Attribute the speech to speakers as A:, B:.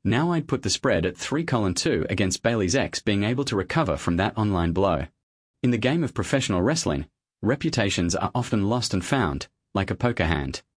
A: Now I'd put the spread at 3:2 against Bailey's ex being able to recover from that online blow. In the game of professional wrestling, reputations are often lost and found, like a poker hand.